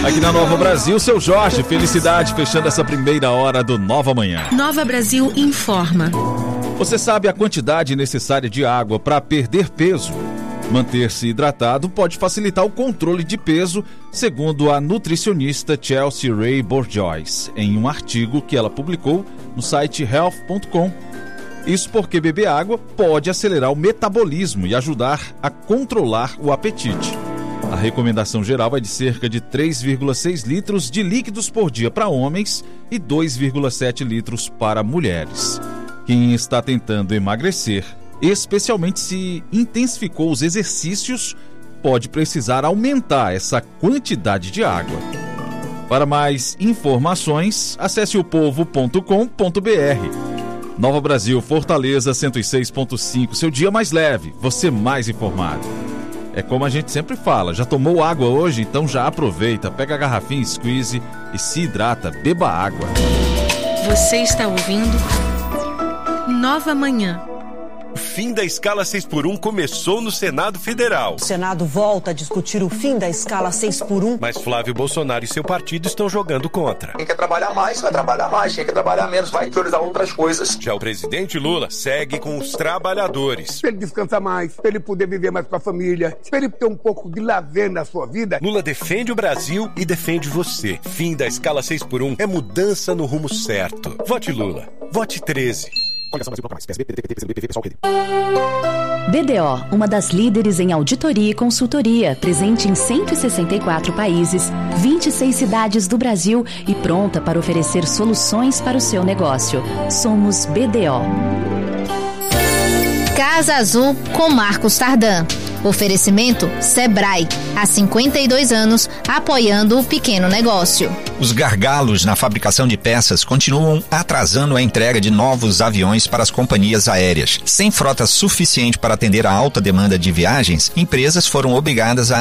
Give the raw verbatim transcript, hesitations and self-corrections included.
Aqui na Nova Brasil, seu Jorge, felicidade, fechando essa primeira hora do Nova Manhã. Nova Brasil informa. Você sabe a quantidade necessária de água para perder peso? Manter-se hidratado pode facilitar o controle de peso, segundo a nutricionista Chelsea Ray Bourgeois, em um artigo que ela publicou no site health ponto com. Isso porque beber água pode acelerar o metabolismo e ajudar a controlar o apetite. A recomendação geral é de cerca de três vírgula seis litros de líquidos por dia para homens e dois vírgula sete litros para mulheres. Quem está tentando emagrecer, especialmente se intensificou os exercícios, pode precisar aumentar essa quantidade de água. Para mais informações, acesse o povo ponto com ponto br. Nova Brasil, Fortaleza cento e seis ponto cinco, seu dia mais leve, você mais informado. É como a gente sempre fala, já tomou água hoje? Então já aproveita, pega a garrafinha, squeeze e se hidrata, beba água. Você está ouvindo Nova Manhã. O fim da escala seis por um começou no Senado Federal. O Senado volta a discutir o fim da escala seis por um. Mas Flávio Bolsonaro e seu partido estão jogando contra. Quem quer trabalhar mais, vai trabalhar mais. Quem quer trabalhar menos, vai priorizar outras coisas. Já o presidente Lula segue com os trabalhadores. Para ele descansar mais, para ele poder viver mais com a família, para ele ter um pouco de lazer na sua vida. Lula defende o Brasil e defende você. Fim da escala seis por um é mudança no rumo certo. Vote Lula. Vote treze. B D O, uma das líderes em auditoria e consultoria, presente em cento e sessenta e quatro países, vinte e seis cidades do Brasil e pronta para oferecer soluções para o seu negócio. Somos B D O. Casa Azul com Marcos Tardan. Oferecimento Sebrae, há cinquenta e dois anos apoiando o pequeno negócio. Os gargalos na fabricação de peças continuam atrasando a entrega de novos aviões para as companhias aéreas. Sem frota suficiente para atender a alta demanda de viagens, empresas foram obrigadas a